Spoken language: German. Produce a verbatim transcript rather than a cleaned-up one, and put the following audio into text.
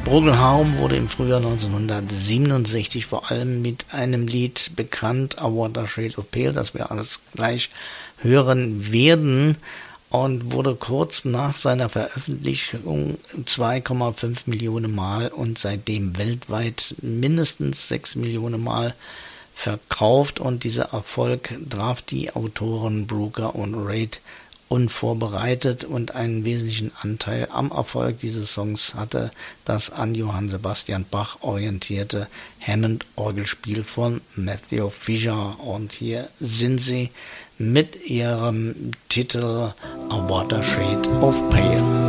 Procol Harum wurde im Frühjahr neunzehnhundertsiebenundsechzig vor allem mit einem Lied bekannt, A Watershed of Pale, das wir alles gleich hören werden, und wurde kurz nach seiner Veröffentlichung zwei Komma fünf Millionen Mal und seitdem weltweit mindestens sechs Millionen Mal verkauft, und dieser Erfolg traf die Autoren Brooker und Reid unvorbereitet, und einen wesentlichen Anteil am Erfolg dieses Songs hatte das an Johann Sebastian Bach orientierte Hammond-Orgelspiel von Matthew Fisher, und hier sind sie mit ihrem Titel A Watershed of Pale.